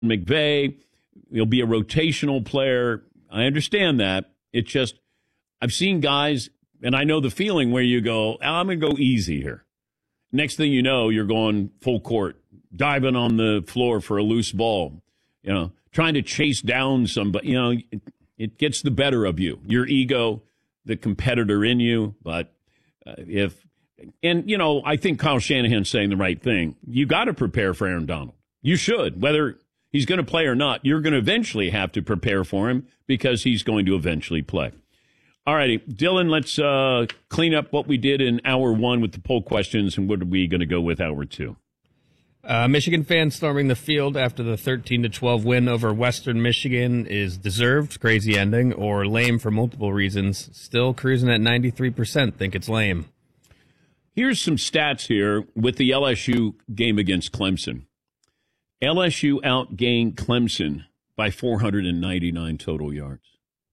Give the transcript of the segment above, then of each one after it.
McVay. He'll be a rotational player. I understand that. It's just I've seen guys, and I know the feeling where you go, I'm going to go easy here. Next thing you know, you're going full court, diving on the floor for a loose ball, trying to chase down somebody. It gets the better of you, your ego, the competitor in you. But I think Kyle Shanahan's saying the right thing. You got to prepare for Aaron Donald. You should, whether he's going to play or not. You're going to eventually have to prepare for him because he's going to eventually play. All righty, Dylan, let's clean up what we did in hour one with the poll questions, and what are we going to go with hour two? Michigan fans storming the field after the 13-12 win over Western Michigan is deserved, crazy ending, or lame for multiple reasons. Still cruising at 93%, think it's lame. Here's some stats here with the LSU game against Clemson. LSU outgained Clemson by 499 total yards.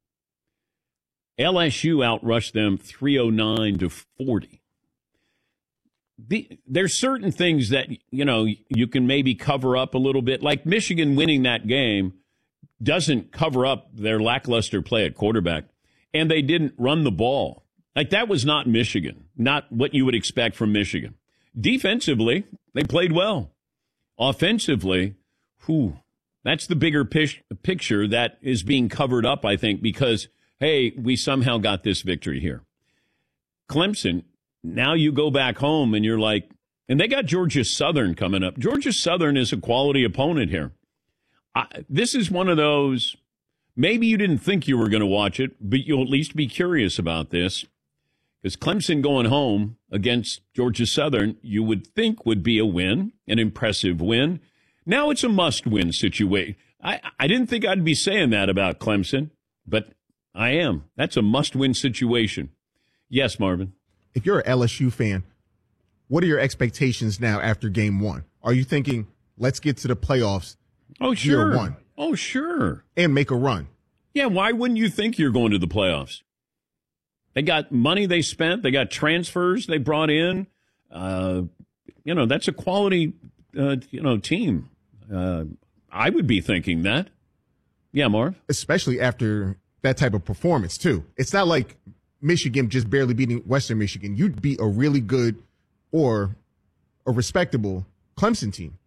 LSU outrushed them 309-40. There's certain things that, you can maybe cover up a little bit. Like Michigan winning that game doesn't cover up their lackluster play at quarterback. And they didn't run the ball. Like, that was not Michigan, not what you would expect from Michigan. Defensively, they played well. Offensively, that's the bigger picture that is being covered up, I think, because, hey, we somehow got this victory here. Clemson, now you go back home and you're like, and they got Georgia Southern coming up. Georgia Southern is a quality opponent here. This is one of those, maybe you didn't think you were going to watch it, but you'll at least be curious about this. Because Clemson going home against Georgia Southern, you would think would be a win, an impressive win. Now it's a must-win situation. I didn't think I'd be saying that about Clemson, but I am. That's a must-win situation. Yes, Marvin. If you're an LSU fan, what are your expectations now after game one? Are you thinking, let's get to the playoffs? Oh, sure. Year one. Oh, sure. And make a run. Yeah, why wouldn't you think you're going to the playoffs? They got money they spent. They got transfers they brought in. That's a quality, team. I would be thinking that. Yeah, Marv? Especially after that type of performance, too. It's not like Michigan just barely beating Western Michigan. You'd beat a really good or a respectable Clemson team.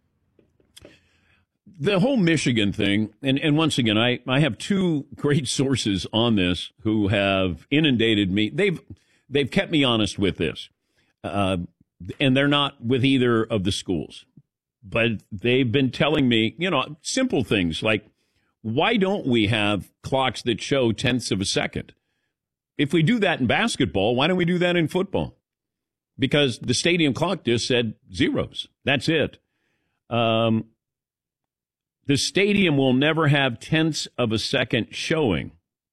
The whole Michigan thing, and once again, I have two great sources on this who have inundated me. They've kept me honest with this, and they're not with either of the schools. But they've been telling me, simple things like, why don't we have clocks that show tenths of a second? If we do that in basketball, why don't we do that in football? Because the stadium clock just said zeros. That's it. The stadium will never have tenths of a second showing.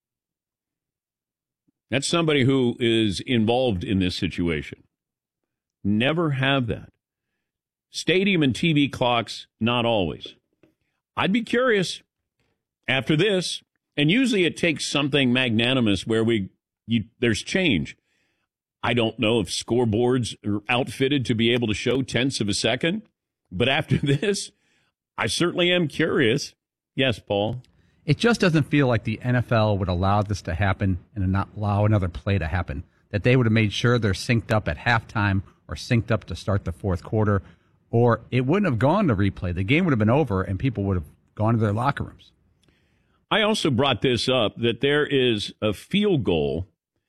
That's somebody who is involved in this situation. Never have that. Stadium and TV clocks, not always. I'd be curious after this, and usually it takes something magnanimous where there's change. I don't know if scoreboards are outfitted to be able to show tenths of a second, but after this, I certainly am curious. Yes, Paul? It just doesn't feel like the NFL would allow this to happen and not allow another play to happen. That they would have made sure they're synced up at halftime or synced up to start the fourth quarter, or it wouldn't have gone to replay. The game would have been over and people would have gone to their locker rooms. I also brought this up, that there is a field goal,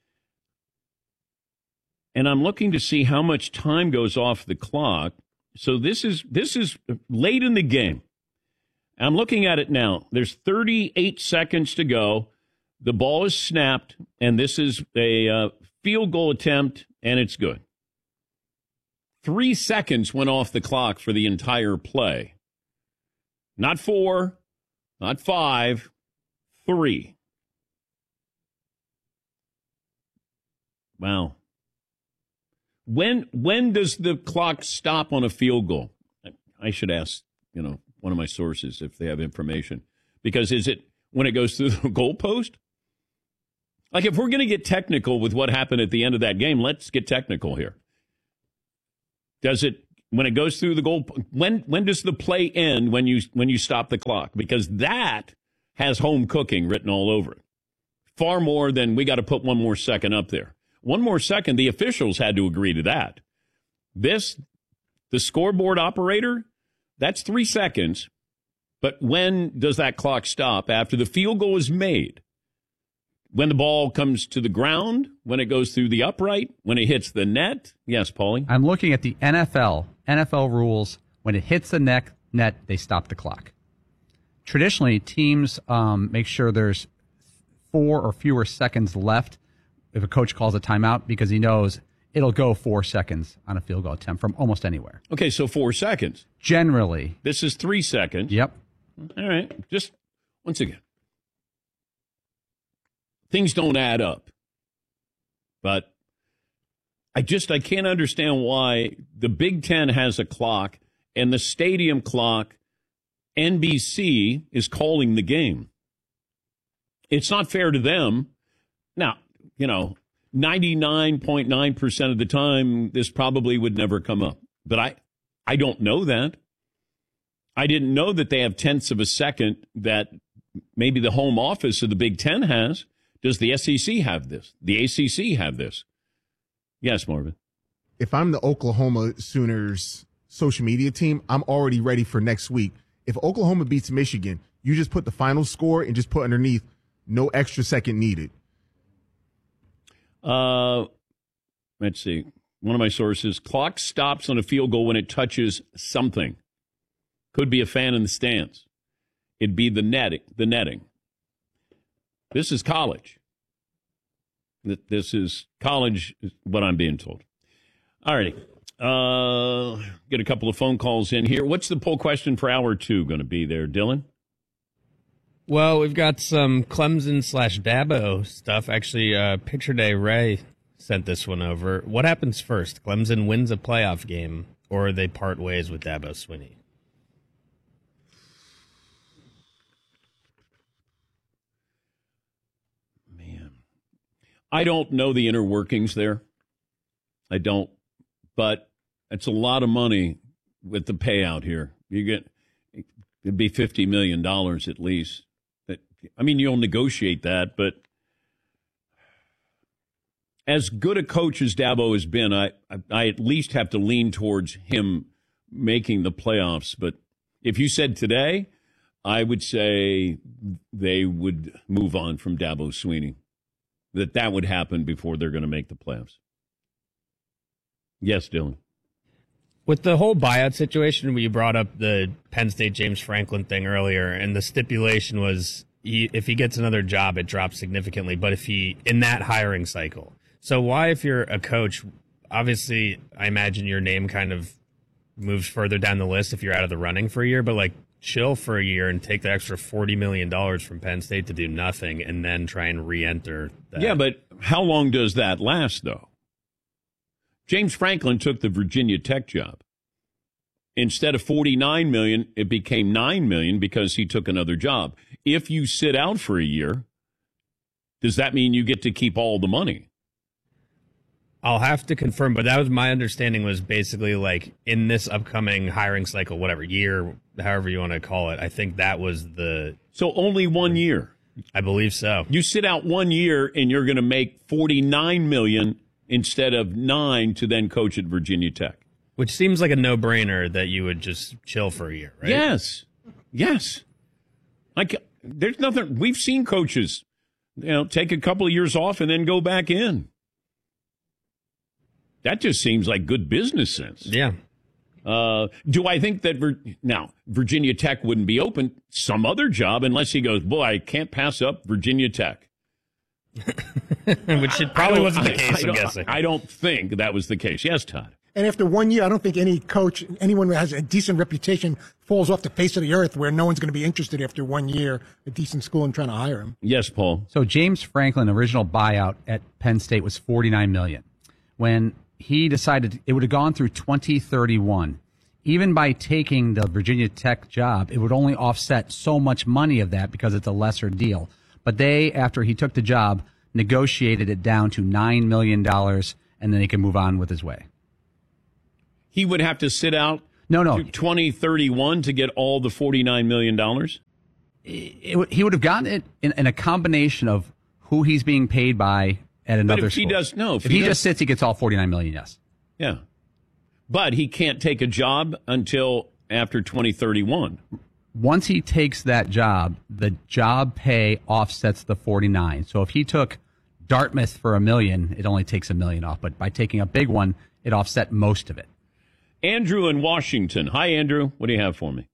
and I'm looking to see how much time goes off the clock. So this is late in the game. I'm looking at it now. There's 38 seconds to go. The ball is snapped, and this is a field goal attempt, and it's good. 3 seconds went off the clock for the entire play. Not 4, not 5, 3. Wow. When does the clock stop on a field goal? I should ask, one of my sources if they have information. Because is it when it goes through the goalpost? Like, if we're going to get technical with what happened at the end of that game, let's get technical here. Does it when it goes through the goal, when does the play end when you stop the clock? Because that has home cooking written all over it. Far more than we got to put one more second up there. One more second, the officials had to agree to that. The scoreboard operator, that's 3 seconds. But when does that clock stop? After the field goal is made. When the ball comes to the ground, when it goes through the upright, when it hits the net. Yes, Paulie? I'm looking at the NFL rules. When it hits the net, they stop the clock. Traditionally, teams make sure there's 4 or fewer seconds left if a coach calls a timeout because he knows it'll go 4 seconds on a field goal attempt from almost anywhere. Okay, so 4 seconds. Generally. This is 3 seconds. Yep. All right. Just once again, things don't add up. But I can't understand why the Big Ten has a clock and the stadium clock, NBC, is calling the game. It's not fair to them. Now, 99.9% of the time, this probably would never come up. But I don't know that. I didn't know that they have tenths of a second that maybe the home office of the Big Ten has. Does the SEC have this? The ACC have this? Yes, Marvin. If I'm the Oklahoma Sooners social media team, I'm already ready for next week. If Oklahoma beats Michigan, you just put the final score and just put underneath no extra second needed. Let's see. One of my sources, clock stops on a field goal when it touches something. Could be a fan in the stands. It'd be the netting. This is college. This is college, is what I'm being told. All righty. Get a couple of phone calls in here. What's the poll question for hour 2 going to be there, Dylan? Well, we've got some Clemson/Dabo stuff. Actually, Picture Day Ray sent this one over. What happens first? Clemson wins a playoff game, or they part ways with Dabo Swinney? Man, I don't know the inner workings there. I don't, but it's a lot of money with the payout here. It'd be $50 million at least. I mean, you'll negotiate that, but as good a coach as Dabo has been, I at least have to lean towards him making the playoffs. But if you said today, I would say they would move on from Dabo Swinney. That would happen before they're going to make the playoffs. Yes, Dylan. With the whole buyout situation, you brought up the Penn State James Franklin thing earlier, and the stipulation was if he gets another job, it drops significantly. But if in that hiring cycle. So why, if you're a coach, obviously I imagine your name kind of moves further down the list if you're out of the running for a year, but chill for a year and take the extra $40 million from Penn State to do nothing and then try and re-enter that. Yeah, but how long does that last, though? James Franklin took the Virginia Tech job. Instead of $49 million, it became $9 million because he took another job. If you sit out for a year, does that mean you get to keep all the money? I'll have to confirm, but that was my understanding, was basically in this upcoming hiring cycle, whatever year, however you want to call it, I think that was So only 1 year? I believe so. You sit out 1 year and you're going to make $49 million instead of $9 million to then coach at Virginia Tech. Which seems like a no-brainer that you would just chill for a year, right? Yes. There's nothing. We've seen coaches, take a couple of years off and then go back in. That just seems like good business sense. Yeah. Do I think that Virginia Tech wouldn't be open? Some other job, unless he goes, boy, I can't pass up Virginia Tech. Which it probably wasn't the case, I'm guessing. I don't think that was the case. Yes, Todd. And after 1 year, I don't think any coach, anyone who has a decent reputation, falls off the face of the earth where no one's going to be interested after 1 year, a decent school, and trying to hire him. Yes, Paul. So James Franklin, original buyout at Penn State was $49 million. When he decided it would have gone through 2031, even by taking the Virginia Tech job, it would only offset so much money of that because it's a lesser deal. But they, after he took the job, negotiated it down to $9 million, and then he can move on with his way. He would have to sit out No. through 2031 to get all the $49 million? He would have gotten it in a combination of who he's being paid by at another But if school. he does, no. If he just sits, he gets all $49 million, yes. Yeah. But he can't take a job until after 2031. Once he takes that job, the job pay offsets the 49. So if he took Dartmouth for $1 million, it only takes $1 million off. But by taking a big one, it offset most of it. Andrew in Washington. Hi, Andrew. What do you have for me?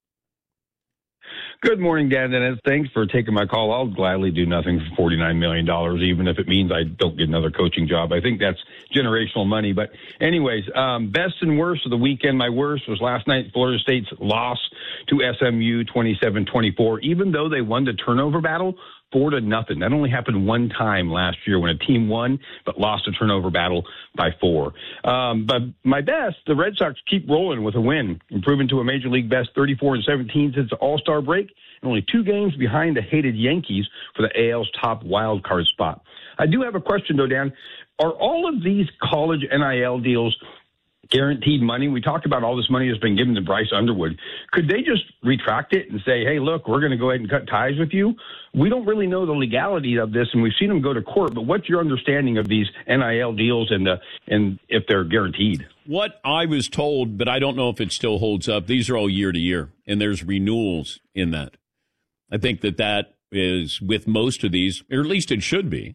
Good morning, Dan Dennis. Thanks for taking my call. I'll gladly do nothing for $49 million, even if it means I don't get another coaching job. I think that's generational money. But anyways, best and worst of the weekend. My worst was last night, Florida State's loss to SMU 27-24, even though they won the turnover battle 4-0. That only happened one time last year when a team won but lost a turnover battle by 4. But my best, the Red Sox keep rolling with a win, improving to a Major League best 34-17 since the All-Star break, and only 2 games behind the hated Yankees for the AL's top wild card spot. I do have a question, though, Dan. Are all of these college NIL deals guaranteed money? We talked about all this money that's been given to Bryce Underwood. Could they just retract it and say, hey, look, we're going to go ahead and cut ties with you? We don't really know the legality of this, and we've seen them go to court, but what's your understanding of these NIL deals and if they're guaranteed? What I was told, but I don't know if it still holds up, these are all year to year, and there's renewals in that. I think that is with most of these, or at least it should be.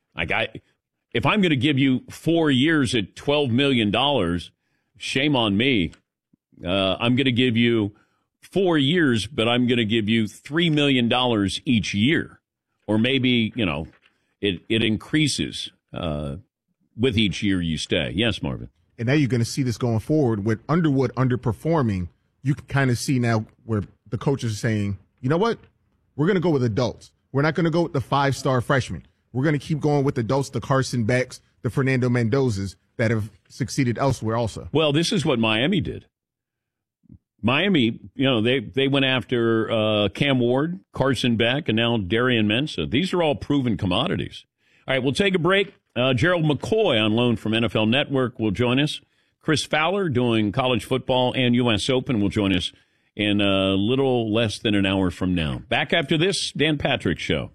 If I'm going to give you 4 years at $12 million, shame on me. I'm going to give you 4 years, but I'm going to give you $3 million each year. Or maybe, it increases with each year you stay. Yes, Marvin. And now you're going to see this going forward with Underwood underperforming. You can kind of see now where the coaches are saying, you know what? We're going to go with adults. We're not going to go with the 5-star freshmen. We're going to keep going with adults, the Carson Becks, the Fernando Mendozas that have succeeded elsewhere also. Well, this is what Miami did. Miami, they went after Cam Ward, Carson Beck, and now Darian Mensah. These are all proven commodities. All right, we'll take a break. Gerald McCoy on loan from NFL Network will join us. Chris Fowler doing college football and U.S. Open will join us in a little less than an hour from now. Back after this, Dan Patrick Show.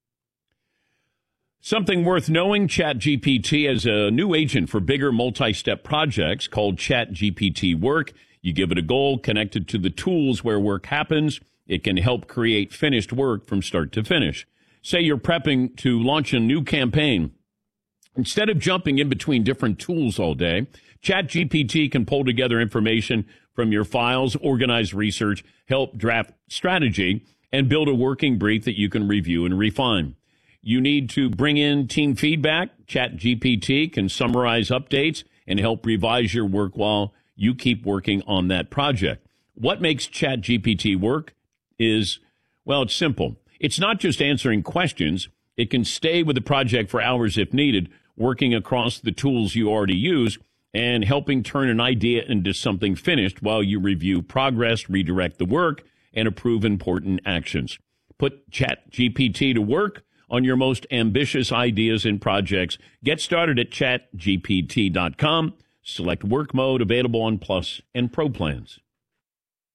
Something worth knowing, ChatGPT has a new agent for bigger multi-step projects called ChatGPT Work. You give it a goal connected to the tools where work happens. It can help create finished work from start to finish. Say you're prepping to launch a new campaign. Instead of jumping in between different tools all day, ChatGPT can pull together information from your files, organize research, help draft strategy, and build a working brief that you can review and refine. You need to bring in team feedback. ChatGPT can summarize updates and help revise your work while you keep working on that project. What makes ChatGPT work is, well, it's simple. It's not just answering questions. It can stay with the project for hours if needed, working across the tools you already use and helping turn an idea into something finished while you review progress, redirect the work, and approve important actions. Put ChatGPT to work on your most ambitious ideas and projects. Get started at chatgpt.com. Select work mode, available on Plus and Pro plans.